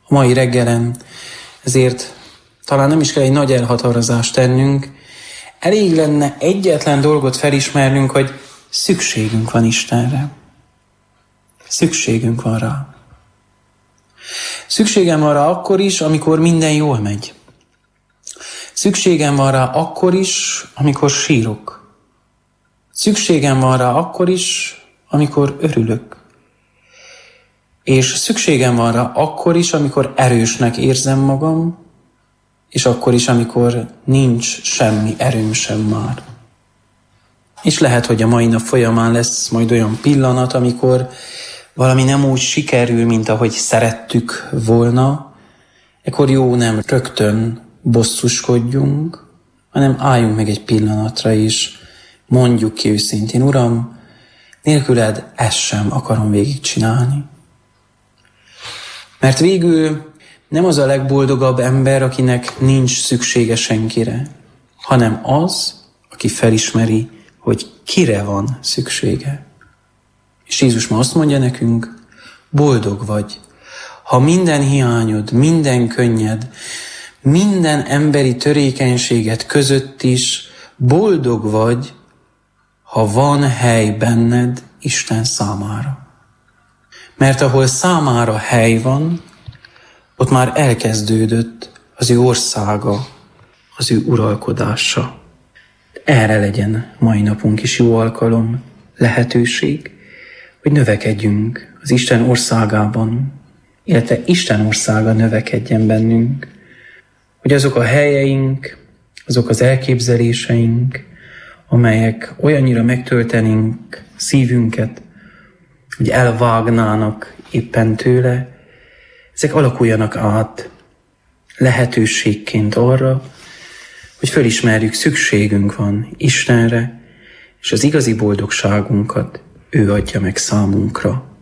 a mai reggelen, ezért talán nem is kell egy nagy elhatározást tennünk, elég lenne egyetlen dolgot felismernünk, hogy szükségünk van Istenre. Szükségünk van rá. Szükségem van rá akkor is, amikor minden jól megy. Szükségem van rá akkor is, amikor sírok. Szükségem van rá akkor is, amikor örülök. És szükségem van rá akkor is, amikor erősnek érzem magam, és akkor is, amikor nincs semmi erőm sem már. És lehet, hogy a mai nap folyamán lesz majd olyan pillanat, amikor valami nem úgy sikerül, mint ahogy szerettük volna, ekkor jó nem rögtön bosszuskodjunk, hanem álljunk meg egy pillanatra is, mondjuk ki őszintén, Uram, nélküled ezt sem akarom végigcsinálni. Mert végül nem az a legboldogabb ember, akinek nincs szüksége senkire, hanem az, aki felismeri, hogy kire van szüksége. És Jézus ma azt mondja nekünk, boldog vagy, ha minden hiányod, minden könnyed, minden emberi törékenységet között is boldog vagy, ha van hely benned Isten számára. Mert ahol számára hely van, ott már elkezdődött az ő országa, az ő uralkodása. Erre legyen mai napunk is jó alkalom, lehetőség, hogy növekedjünk az Isten országában, illetve Isten országa növekedjen bennünk, hogy azok a helyeink, azok az elképzeléseink, amelyek olyannyira megtöltenénk szívünket, hogy elvágnának éppen tőle, ezek alakuljanak át lehetőségként arra, hogy fölismerjük, szükségünk van Istenre, és az igazi boldogságunkat ő adja meg számunkra.